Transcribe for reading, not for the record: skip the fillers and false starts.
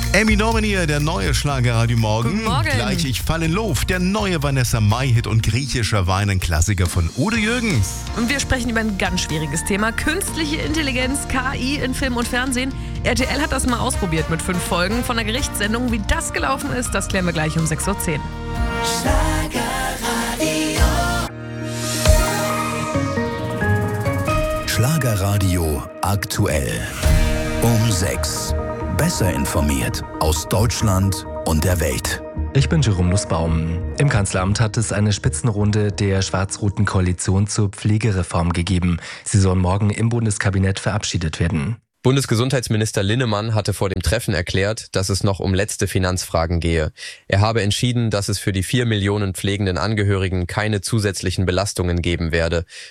Emmy Nominier, der neue Schlagerradio Morgen. Guten Morgen. Gleich Ich fall in Love, der neue Vanessa Mai-Hit und griechischer Wein, ein Klassiker von Udo Jürgens. Und wir sprechen über ein ganz schwieriges Thema. Künstliche Intelligenz, KI in Film und Fernsehen. RTL hat das mal ausprobiert mit 5 Folgen von einer Gerichtssendung. Wie das gelaufen ist, das klären wir gleich um 6.10 Uhr. Schlagerradio aktuell. Um 6. Besser informiert aus Deutschland und der Welt. Ich bin Jerome Nussbaum. Im Kanzleramt hat es eine Spitzenrunde der schwarz-roten Koalition zur Pflegereform gegeben. Sie soll morgen im Bundeskabinett verabschiedet werden. Bundesgesundheitsminister Linnemann hatte vor dem Treffen erklärt, dass es noch um letzte Finanzfragen gehe. Er habe entschieden, dass es für die 4 Millionen pflegenden Angehörigen keine zusätzlichen Belastungen geben werde.